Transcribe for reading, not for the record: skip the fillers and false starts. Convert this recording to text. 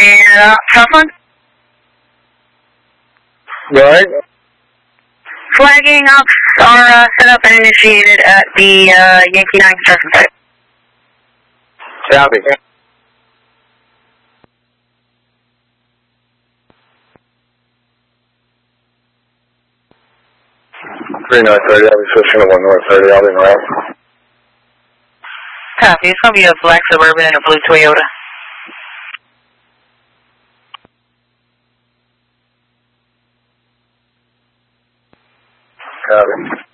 And Southland? Right. Flagging ops are set up and initiated at the Yankee 9 construction site. Copy. 3930, I'll be switching to 1 North 30, I'll be in route. Copy. It's going to be a black Suburban and a blue Toyota. Copy.